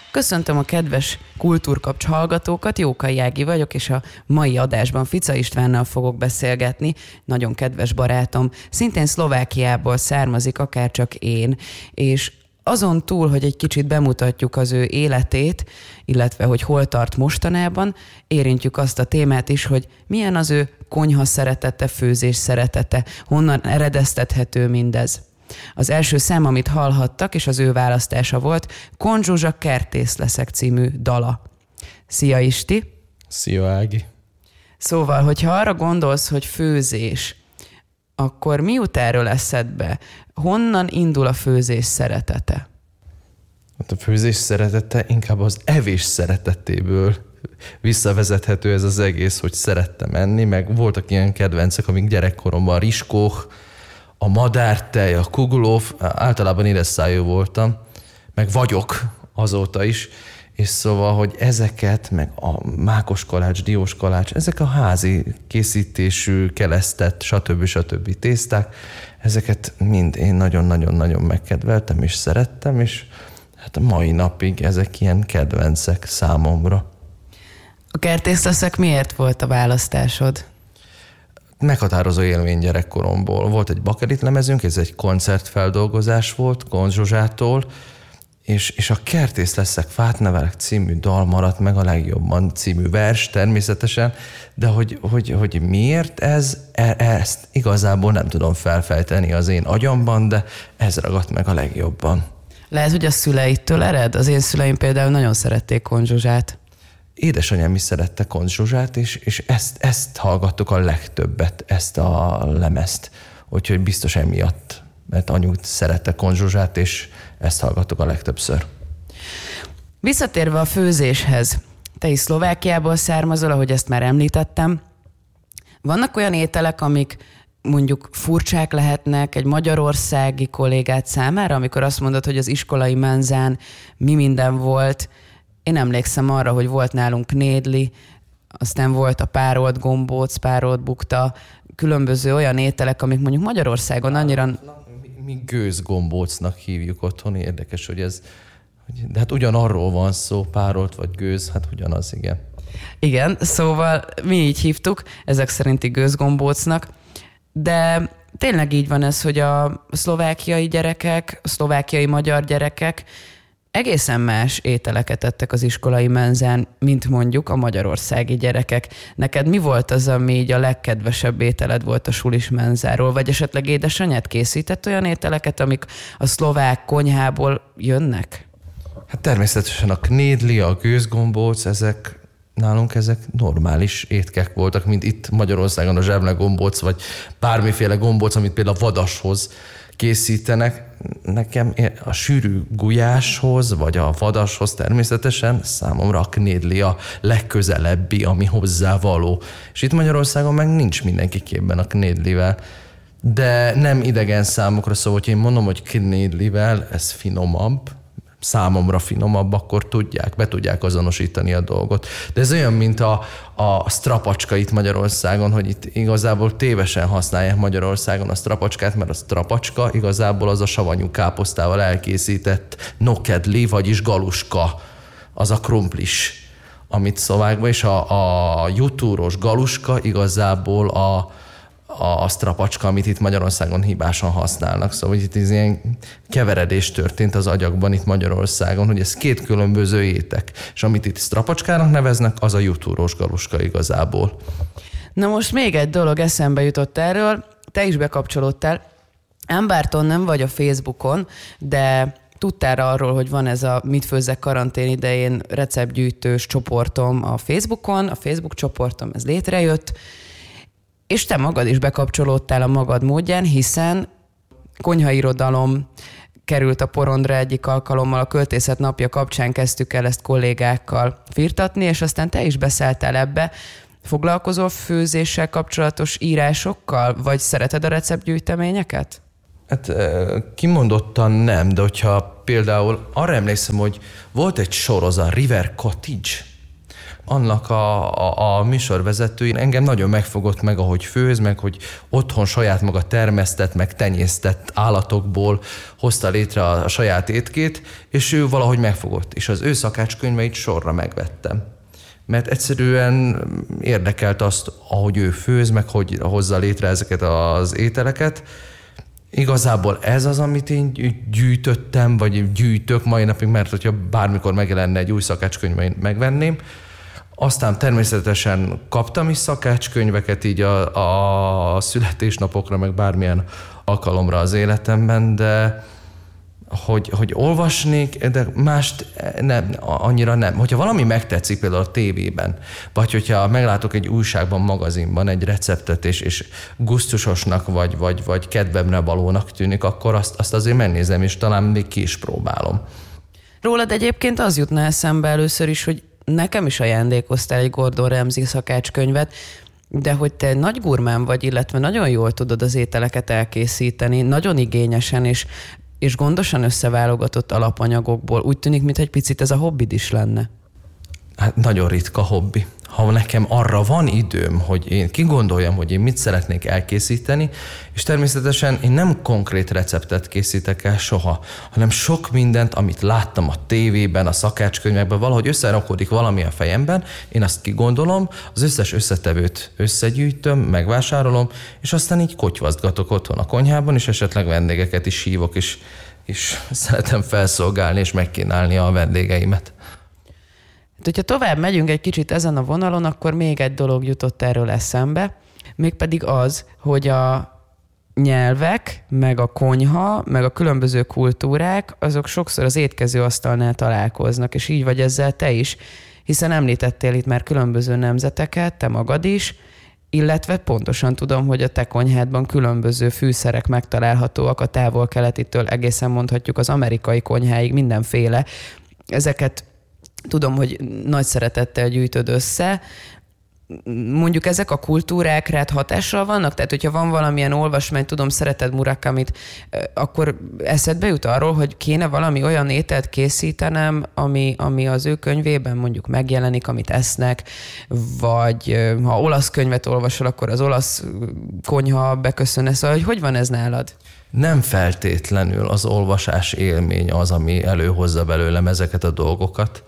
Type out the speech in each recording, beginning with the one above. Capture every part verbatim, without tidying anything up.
Köszöntöm a kedves Kultúrkapcs hallgatókat, Jókai Ági vagyok, és a mai adásban Fica Istvánnal fogok beszélgetni, nagyon kedves barátom, szintén Szlovákiából származik, akárcsak én, és azon túl, hogy egy kicsit bemutatjuk az ő életét, illetve hogy hol tart mostanában, érintjük azt a témát is, hogy milyen az ő konyha szeretete, főzés szeretete, honnan eredeztethető mindez. Az első szám, amit hallhattak, és az ő választása volt, Kon Zsuzsa Kertész leszek című dala. Szia Isti! Szia Ági! Szóval, hogyha arra gondolsz, hogy főzés, akkor mi jut erről eszedbe? Honnan indul a főzés szeretete? Hát a főzés szeretete inkább az evés szeretetéből visszavezethető ez az egész, hogy szerettem enni, meg voltak ilyen kedvencek, amik gyerekkoromban a rizskóh, a madártej, a kugulóf, általában édes szájú voltam, meg vagyok azóta is, és szóval, hogy ezeket, meg a mákos kalács, diós kalács, ezek a házi készítésű, kelesztett, stb. stb. Tészták, ezeket mind én nagyon-nagyon-nagyon megkedveltem, és szerettem, és hát a mai napig ezek ilyen kedvencek számomra. A Kertész leszek miért volt a választásod? Meghatározó élmény gyerekkoromból. Volt egy bakelit lemezünk, ez egy koncertfeldolgozás volt Kon Zsuzsától, és, és a Kertész leszek, fát nevelek című dal maradt meg a legjobban, című vers természetesen, de hogy, hogy, hogy miért ez, e, ezt igazából nem tudom felfejteni az én agyamban, de ez ragadt meg a legjobban. Lehet, hogy a szüleitől ered? Az én szüleim például nagyon szerették Kon Zsuzsát. Édesanyám is szerette Kon Zsuzsát, és, és ezt, ezt hallgattuk a legtöbbet, ezt a lemezt. Úgyhogy biztos emiatt, mert anyu szerette Kon Zsuzsát, és ezt hallgattuk a legtöbbször. Visszatérve a főzéshez, te is Szlovákiából származol, ahogy ezt már említettem. Vannak olyan ételek, amik mondjuk furcsák lehetnek egy magyarországi kollégát számára, amikor azt mondod, hogy az iskolai menzán mi minden volt. Én emlékszem arra, hogy volt nálunk knédli, aztán volt a párolt gombóc, párolt bukta, különböző olyan ételek, amik mondjuk Magyarországon annyira... Mi gőzgombócnak hívjuk otthon, érdekes, hogy ez... De hát ugyanarról van szó, párolt vagy gőz, hát ugyanaz, igen. Igen, szóval mi így hívtuk, ezek szerinti gőzgombócnak, de tényleg így van ez, hogy a szlovákiai gyerekek, a szlovákiai magyar gyerekek egészen más ételeket ettek az iskolai menzán, mint mondjuk a magyarországi gyerekek. Neked mi volt az, ami így a legkedvesebb ételed volt a sulis menzáról? Vagy esetleg édesanyád készített olyan ételeket, amik a szlovák konyhából jönnek? Hát természetesen a knédli, a gőzgombóc, ezek nálunk ezek normális étkek voltak, mint itt Magyarországon a zseblegombóc, vagy bármiféle gombóc, amit például a vadashoz készítenek. Nekem a sűrű gulyáshoz, vagy a vadashoz természetesen számomra a knédli a legközelebbi, ami hozzá való. És itt Magyarországon meg nincs mindenki képben a knédlivel. De nem idegen számukra, szóval, hogy én mondom, hogy knédlivel ez finomabb, számomra finomabb, akkor tudják, be tudják azonosítani a dolgot. De ez olyan, mint a, a strapacska itt Magyarországon, hogy itt igazából tévesen használják Magyarországon a strapacskát, mert a strapacska igazából az a savanyú káposztával elkészített nokedli, vagyis galuska, az a krumplis, amit szlovákban, és a, a jutúros galuska igazából a a strapacska, amit itt Magyarországon hibásan használnak. Szóval itt ez ilyen keveredés történt az agyakban itt Magyarországon, hogy ez két különböző étek. És amit itt strapacskának neveznek, az a jutúros galuska igazából. Na most még egy dolog eszembe jutott erről. Te is bekapcsolódtál. Ám bárton nem vagy a Facebookon, de tudtál arról, hogy van ez a Mit főzzek karantén idején receptgyűjtős csoportom a Facebookon, a Facebook csoportom, ez létrejött, és te magad is bekapcsolódtál a magad módján, hiszen konyhairodalom került a porondra egyik alkalommal, a Költészet napja kapcsán kezdtük el ezt kollégákkal firtatni, és aztán te is beszálltál ebbe. Foglalkozol főzéssel kapcsolatos írásokkal, vagy szereted a receptgyűjteményeket? Hát kimondottan nem, de hogyha például arra emlékszem, hogy volt egy sorozat, River Cottage. annak a, a, a műsorvezetői engem nagyon megfogott meg, ahogy főz, meg hogy otthon saját maga termesztett, meg tenyésztett állatokból hozta létre a, a saját étkét, és ő valahogy megfogott. És az ő szakácskönyveit sorra megvettem. Mert egyszerűen érdekelt azt, ahogy ő főz, meg hogy hozza létre ezeket az ételeket. Igazából ez az, amit én gyűjtöttem, vagy gyűjtök mai napig, mert hogyha bármikor megjelenne egy új szakácskönyv, én megvenném. Aztán természetesen kaptam is szakácskönyveket így a, a születésnapokra, meg bármilyen alkalomra az életemben, de hogy, hogy olvasnék, de mást nem, annyira nem. Hogyha valami megtetszik például a tévében, vagy hogyha meglátok egy újságban, magazinban egy receptet, és, és gusztusosnak, vagy, vagy, vagy kedvemre valónak tűnik, akkor azt, azt azért megnézem, és talán még ki is próbálom. Rólad egyébként az jutna eszembe először is, hogy nekem is ajándékoztál egy Gordon Ramsay szakácskönyvet, de hogy te nagy gurmán vagy, illetve nagyon jól tudod az ételeket elkészíteni, nagyon igényesen, és és gondosan összeválogatott alapanyagokból. Úgy tűnik, mintha egy picit ez a hobbid is lenne. Hát nagyon ritka hobbi. Ha nekem arra van időm, hogy én kigondoljam, hogy én mit szeretnék elkészíteni, és természetesen én nem konkrét receptet készítek el soha, hanem sok mindent, amit láttam a tévében, a szakácskönyvekben, valahogy összerakódik valami a fejemben, én azt kigondolom, az összes összetevőt összegyűjtöm, megvásárolom, és aztán így kotyvasztgatok otthon a konyhában, és esetleg vendégeket is hívok, és, és szeretem felszolgálni és megkínálni a vendégeimet. Hát, hogyha tovább megyünk egy kicsit ezen a vonalon, akkor még egy dolog jutott erről eszembe, mégpedig az, hogy a nyelvek, meg a konyha, meg a különböző kultúrák, azok sokszor az étkezőasztalnál találkoznak, és így vagy ezzel te is, hiszen említettél itt már különböző nemzeteket, te magad is, illetve pontosan tudom, hogy a te konyhádban különböző fűszerek megtalálhatóak a távol-keletitől, egészen mondhatjuk az amerikai konyháig, mindenféle. Ezeket tudom, hogy nagy szeretettel gyűjtöd össze. Mondjuk ezek a kultúrák rád hatással vannak? Tehát, hogyha van valamilyen olvasmány, tudom, szereted Murakamit, akkor eszedbe jut arról, hogy kéne valami olyan ételt készítenem, ami, ami az ő könyvében mondjuk megjelenik, amit esznek, vagy ha olasz könyvet olvasol, akkor az olasz konyha beköszönne. Szóval, hogy hogy van ez nálad? Nem feltétlenül az olvasás élmény az, ami előhozza belőlem ezeket a dolgokat.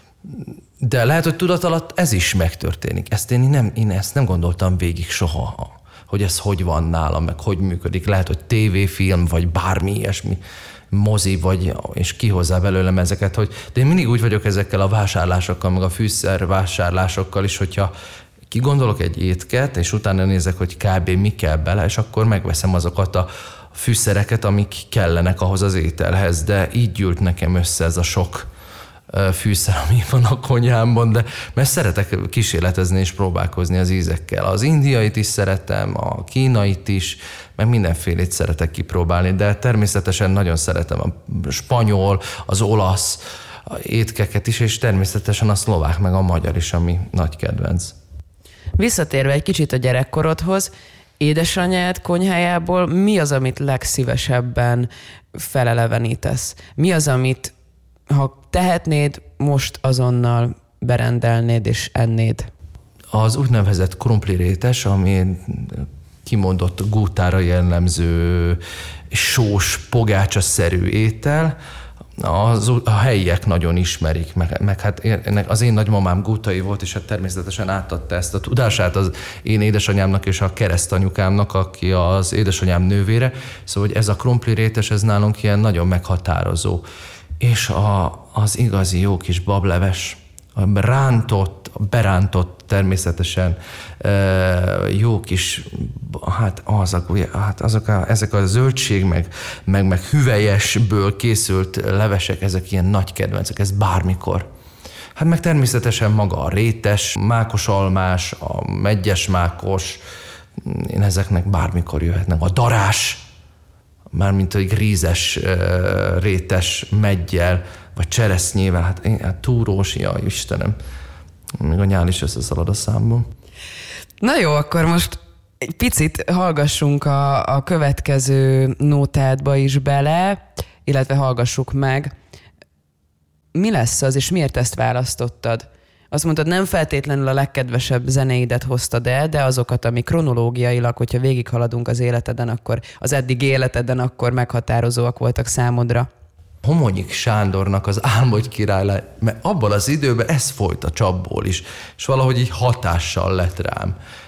De lehet, hogy tudat alatt ez is megtörténik. Ezt én, nem, én ezt nem gondoltam végig soha, hogy ez hogy van nálam, meg hogy működik. Lehet, hogy tévéfilm, vagy bármi ilyesmi, mozi, vagy, és kihozza belőlem ezeket. Hogy, de én mindig úgy vagyok ezekkel a vásárlásokkal, meg a fűszer vásárlásokkal is, hogyha kigondolok egy étket, és utána nézek, hogy kb. Mi kell bele, és akkor megveszem azokat a fűszereket, amik kellenek ahhoz az ételhez. De így gyűlt nekem össze ez a sok fűszer, ami van a konyhámban, de mert szeretek kísérletezni és próbálkozni az ízekkel. Az indiait is szeretem, a kínait is, meg mindenfélét szeretek kipróbálni, de természetesen nagyon szeretem a spanyol, az olasz étkeket is, és természetesen a szlovák, meg a magyar is, ami nagy kedvenc. Visszatérve egy kicsit a gyerekkorodhoz, édesanyád konyhájából mi az, amit legszívesebben felelevenítesz? Mi az, amit ha tehetnéd, most azonnal berendelnéd és ennéd? Az úgynevezett krumplirétes, ami kimondott gútára jellemző sós, pogácsaszerű étel, az, a helyiek nagyon ismerik, meg, meg hát ennek az én nagymamám gútai volt, és hát természetesen átadta ezt a tudását az én édesanyámnak és a keresztanyukámnak, aki az édesanyám nővére. Szóval hogy ez a krumplirétes, ez nálunk ilyen nagyon meghatározó. És a, az igazi jó kis bableves, a rántott, berántott természetesen jó kis, hát, azok, hát azok a, ezek a zöldség, meg, meg, meg hüvelyesből készült levesek, ezek ilyen nagy kedvencek, ez bármikor. Hát meg természetesen maga a rétes, mákos almás, a meggyes mákos, én ezeknek bármikor jöhetnek. A darás, mármint egy rízes, rétes meggyel, vagy cseresznyével, hát, én, hát túrós, jaj, Istenem, még a nyál is összeszalad a számból. Na jó, akkor most egy picit hallgassunk a, a következő nótádba is bele, illetve hallgassuk meg. Mi lesz az, és miért ezt választottad? Azt mondtad, nem feltétlenül a legkedvesebb zenéidet hoztad el, de azokat, ami kronológiailag, hogyha végighaladunk az életeden, akkor az eddig életeden, akkor meghatározóak voltak számodra. Homonyik Sándornak az Álmodj király, mert abban az időben ez folyt a csapból is, és valahogy így hatással lett rám.